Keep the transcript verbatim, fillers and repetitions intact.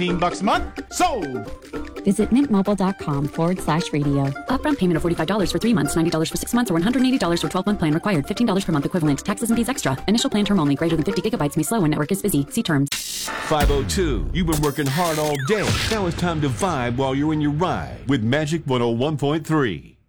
fifteen bucks a month. Sold! Visit mintmobile.com forward slash radio. Upfront payment of forty-five dollars for three months, ninety dollars for six months, or one hundred eighty dollars for twelve-month plan required. fifteen dollars per month equivalent. Taxes and fees extra. Initial plan term only. Greater than fifty gigabytes may slow when network is busy. See terms. five oh two. You've been working hard all day. Now it's time to vibe while you're in your ride with Magic one oh one point three.